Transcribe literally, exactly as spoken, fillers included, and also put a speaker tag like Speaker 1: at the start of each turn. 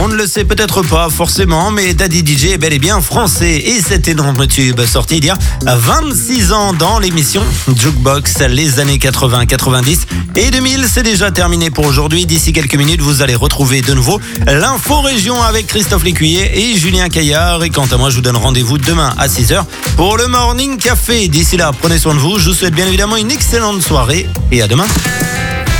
Speaker 1: On ne le sait peut-être pas forcément, mais Daddy D J est bel et bien français. Et cet énorme tube sorti il y a vingt-six ans dans l'émission Jukebox, les années quatre-vingts, quatre-vingt-dix et deux mille. C'est déjà terminé pour aujourd'hui. D'ici quelques minutes, vous allez retrouver de nouveau l'info région avec Christophe Lécuyer et Julien Caillard. Et quant à moi, je vous donne rendez-vous demain à six heures pour le Morning Café. D'ici là, prenez soin de vous. Je vous souhaite bien évidemment une excellente soirée et à demain.